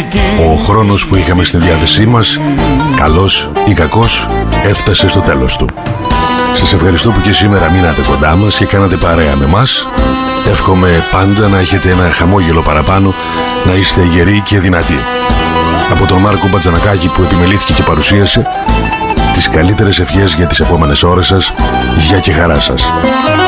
Ο χρόνος που είχαμε στη διάθεσή μας, καλός ή κακός, έφτασε στο τέλος του. Σας ευχαριστώ που και σήμερα μείνατε κοντά μας και κάνατε παρέα με μας. Εύχομαι πάντα να έχετε ένα χαμόγελο παραπάνω, να είστε γεροί και δυνατοί. Από τον Μάρκο Μπατζανακάκη που επιμελήθηκε και παρουσίασε, τις καλύτερες ευχές για τις επόμενες ώρες σας, γεια και χαρά σας.